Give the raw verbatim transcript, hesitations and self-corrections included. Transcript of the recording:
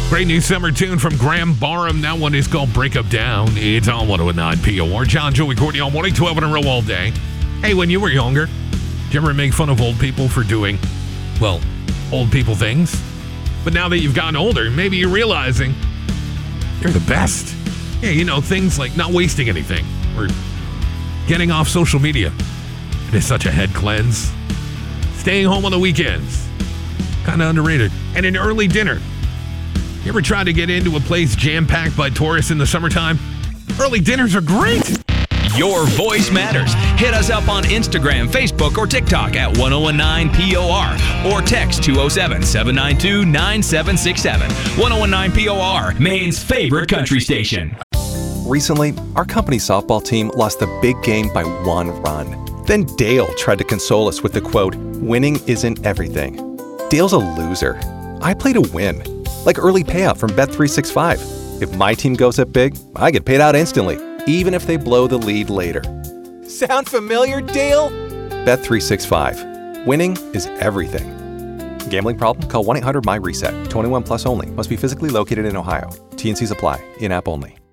Great new summer tune from Graham Barham. That one is called Break Up Down. It's on one oh nine P O R. John, Joey, Courtney all morning, twelve in a row all day. Hey, when you were younger, did you ever make fun of old people for doing, well, old people things? But now that you've gotten older, maybe you're realizing you're the best. Yeah, you know, things like not wasting anything or getting off social media. It is such a head cleanse. Staying home on the weekends. Kind of underrated. And an early dinner. You ever tried to get into a place jam-packed by tourists in the summertime? Early dinners are great. Your voice matters. Hit us up on Instagram, Facebook, or TikTok at ten nineteen P O R or text two oh seven, seven nine two, nine seven six seven. ten nineteen P O R, Maine's favorite country station. Recently, our company softball team lost the big game by one run. Then Dale tried to console us with the quote, "Winning isn't everything." Dale's a loser. I play to win. Like early payout from Bet three sixty-five. If my team goes up big, I get paid out instantly, even if they blow the lead later. Sound familiar, Dale? Bet three sixty-five. Winning is everything. Gambling problem? Call one eight hundred M Y RESET. twenty-one plus only. Must be physically located in Ohio. T and Cs apply. In-app only.